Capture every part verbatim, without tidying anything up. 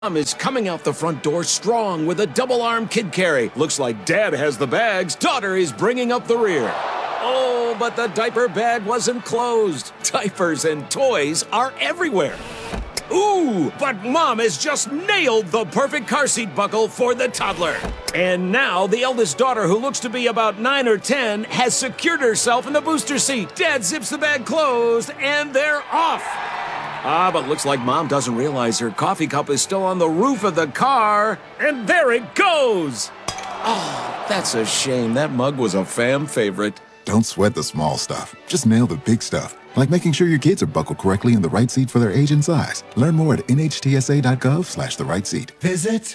Mom is coming out the front door strong with a double-arm kid carry. Looks like Dad has the bags. Daughter is bringing up the rear. Oh, but the diaper bag wasn't closed. Diapers and toys are everywhere. Ooh, but Mom has just nailed the perfect car seat buckle for the toddler. And now the eldest daughter, who looks to be about nine or ten, has secured herself in the booster seat. Dad zips the bag closed, and they're off. Ah, but looks like Mom doesn't realize her coffee cup is still on the roof of the car. And there it goes. Oh, that's a shame. That mug was a fam favorite. Don't sweat the small stuff. Just nail the big stuff. Like making sure your kids are buckled correctly in the right seat for their age and size. Learn more at nhtsa.gov slash the right seat. Visit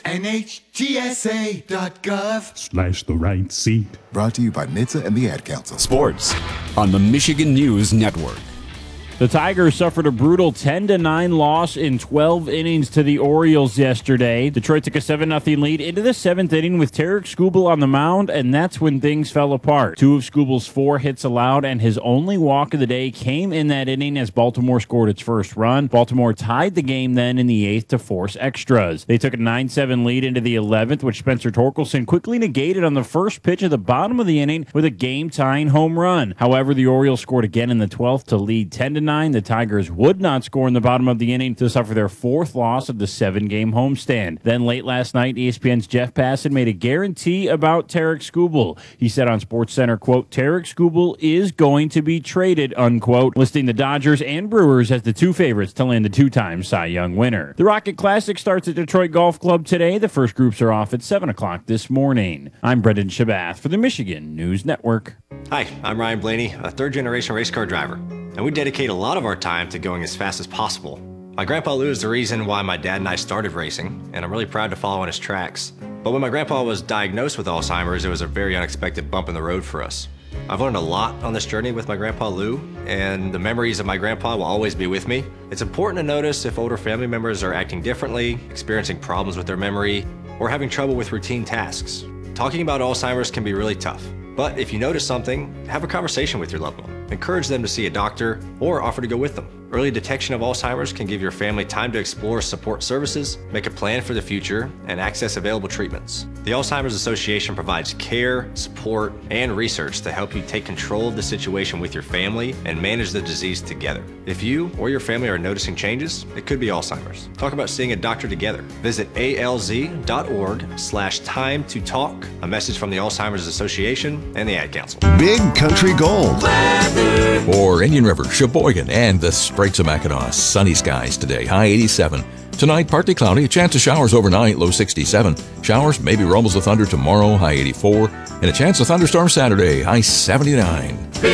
nhtsa.gov slash the right seat. Brought to you by N H T S A and the Ad Council. Sports on the Michigan News Network. The Tigers suffered a brutal ten to nine loss in twelve innings to the Orioles yesterday. Detroit took a seven nothing lead into the seventh inning with Tarik Skubal on the mound, and that's when things fell apart. Two of Skubal's four hits allowed, and his only walk of the day came in that inning as Baltimore scored its first run. Baltimore tied the game then in the eighth to force extras. They took a nine seven lead into the eleventh, which Spencer Torkelson quickly negated on the first pitch of the bottom of the inning with a game-tying home run. However, the Orioles scored again in the twelfth to lead ten to nine. The Tigers would not score in the bottom of the inning to suffer their fourth loss of the seven-game homestand. Then late last night, E S P N's Jeff Passan made a guarantee about Tarik Skubal. He said on SportsCenter, quote, Tarik Skubal is going to be traded, unquote, listing the Dodgers and Brewers as the two favorites to land the two-time Cy Young winner. The Rocket Classic starts at Detroit Golf Club today. The first groups are off at seven o'clock this morning. I'm Brendan Shabath for the Michigan News Network. Hi, I'm Ryan Blaney, a third-generation race car driver, and we dedicate a lot of our time to going as fast as possible. My grandpa Lou is the reason why my dad and I started racing, and I'm really proud to follow in his tracks. But when my grandpa was diagnosed with Alzheimer's, it was a very unexpected bump in the road for us. I've learned a lot on this journey with my grandpa Lou, and the memories of my grandpa will always be with me. It's important to notice if older family members are acting differently, experiencing problems with their memory, or having trouble with routine tasks. Talking about Alzheimer's can be really tough. But if you notice something, have a conversation with your loved one. Encourage them to see a doctor or offer to go with them. Early detection of Alzheimer's can give your family time to explore support services, make a plan for the future, and access available treatments. The Alzheimer's Association provides care, support, and research to help you take control of the situation with your family and manage the disease together. If you or your family are noticing changes, it could be Alzheimer's. Talk about seeing a doctor together. Visit alz.org slash time to talk. A message from the Alzheimer's Association and the Ad Council. Big Country Gold. For Indian River, Sheboygan, and the Straits of Mackinac. Sunny skies today, high eighty-seven. Tonight, partly cloudy, a chance of showers overnight, low sixty-seven. Showers, maybe rumbles of thunder tomorrow, high eighty-four. And a chance of thunderstorms Saturday, high seventy-nine.